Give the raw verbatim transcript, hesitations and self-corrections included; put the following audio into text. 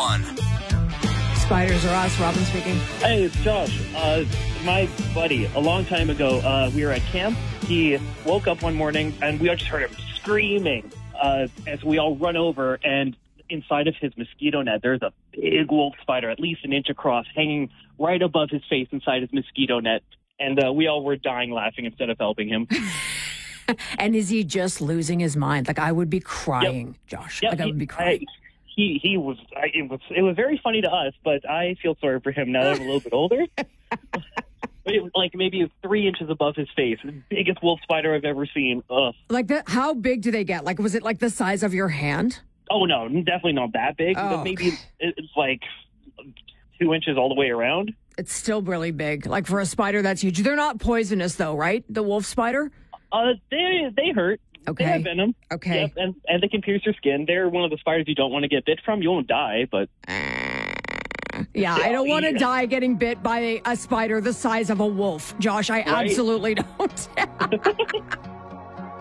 one. Spiders are us. Robin speaking. Hey, it's Josh. Uh, my buddy, a long time ago, uh, we were at camp. He woke up one morning, and we all just heard him screaming uh, as we all run over, and inside of his mosquito net, there's a big wolf spider, at least an inch across, hanging right above his face inside his mosquito net. And uh, we all were dying laughing instead of helping him. And is he just losing his mind? Like, I would be crying, Yep. Josh. Yep, like, I he- would be crying. I- He he was I, it was it was very funny to us, but I feel sorry for him now that I'm a little bit older. But it was like maybe three inches above his face, the biggest wolf spider I've ever seen. Ugh. Like, the, how big do they get? Like, was it like the size of your hand? Oh no, definitely not that big. Oh, But maybe it's like two inches all the way around. It's still really big. Like, for a spider, that's huge. They're not poisonous, though, right? The wolf spider? Uh, they they hurt. Okay. They have venom. Okay. Yep, and and they can pierce your skin. They're one of the spiders you don't want to get bit from. You won't die, but Yeah, I don't want to Yeah. die getting bit by a, a spider the size of a wolf. Josh, I Right? absolutely don't.